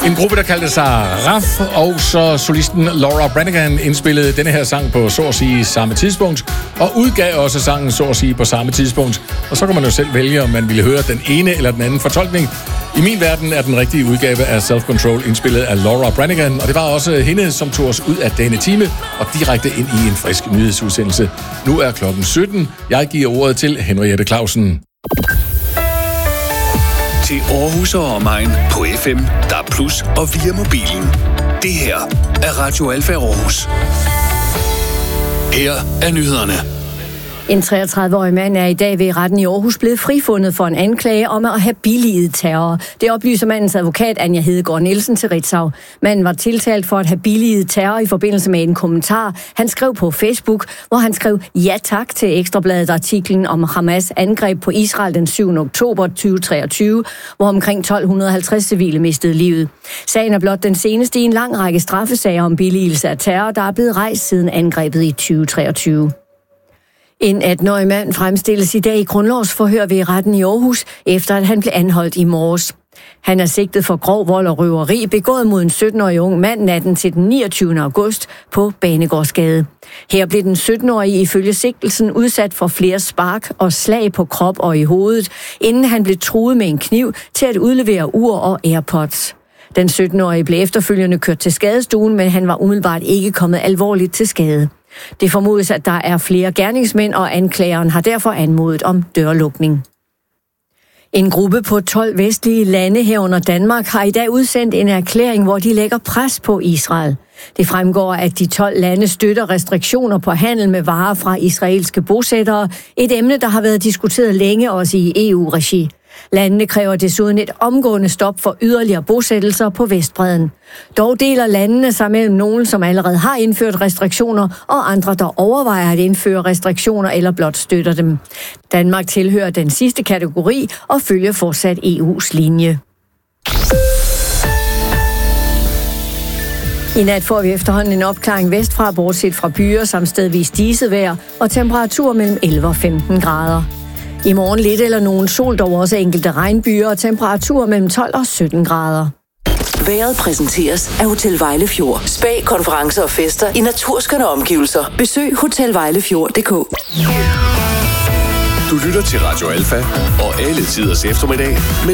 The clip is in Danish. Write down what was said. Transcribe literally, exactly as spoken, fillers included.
En gruppe, der kaldte sig Raf, og så solisten Laura Branigan indspillede denne her sang på så at sige samme tidspunkt, og udgav også sangen så at sige på samme tidspunkt. Og så kan man jo selv vælge, om man ville høre den ene eller den anden fortolkning. I min verden er den rigtige udgave af Self Control indspillet af Laura Branigan, og det var også hende, som tog os ud af denne time og direkte ind i en frisk nyhedsudsendelse. Nu er klokken sytten. Jeg giver ordet til Henriette Clausen. Til Aarhus og omegn på F M, D A B plus og via mobilen. Det her er Radio Alfa Aarhus. Her er nyhederne. En treogtredive-årig mand er i dag ved retten i Aarhus blevet frifundet for en anklage om at have billiget terror. Det oplyser mandens advokat Anja Hedegaard Nielsen til Ritzau. Manden var tiltalt for at have billiget terror i forbindelse med en kommentar, han skrev på Facebook, hvor han skrev ja tak til Ekstrabladet artiklen om Hamas angreb på Israel den syvende oktober tyve treogtyve, hvor omkring tolv halvtreds civile mistede livet. Sagen er blot den seneste i en lang række straffesager om billigelse af terror, der er blevet rejst siden angrebet i tyve treogtyve. En atten-årig mand fremstilles i dag i grundlovsforhør ved retten i Aarhus, efter at han blev anholdt i morges. Han er sigtet for grov vold og røveri, begået mod en sytten-årig ung mand natten til den niogtyvende august på Banegårdsgade. Her blev den sytten-årige ifølge sigtelsen udsat for flere spark og slag på krop og i hovedet, inden han blev truet med en kniv til at udlevere ur og AirPods. Den sytten-årige blev efterfølgende kørt til skadestuen, men han var umiddelbart ikke kommet alvorligt til skade. Det formodes, at der er flere gerningsmænd, og anklageren har derfor anmodet om dørlukning. En gruppe på tolv vestlige lande herunder Danmark har i dag udsendt en erklæring, hvor de lægger pres på Israel. Det fremgår, at de tolv lande støtter restriktioner på handel med varer fra israelske bosættere, et emne, der har været diskuteret længe også i E U-regi. Landene kræver desuden et omgående stop for yderligere bosættelser på Vestbredden. Dog deler landene sig mellem nogen, som allerede har indført restriktioner, og andre, der overvejer at indføre restriktioner eller blot støtter dem. Danmark tilhører den sidste kategori og følger fortsat E U's linje. I nat får vi efterhånden en opklaring vestfra, bortset fra byer samt stedvis diset vejr og temperatur mellem elleve og femten grader. I morgen lidt eller nogen sol, dog også enkelte regnbyer og temperaturer mellem tolv og sytten grader. Vejret præsenteres af Hotel Vejlefjord. Spa, konferencer og fester i naturskønne omgivelser. Besøg hotel vejlefjord punktum d k. Du lytter til Radio Alfa og alle tiders eftermiddag.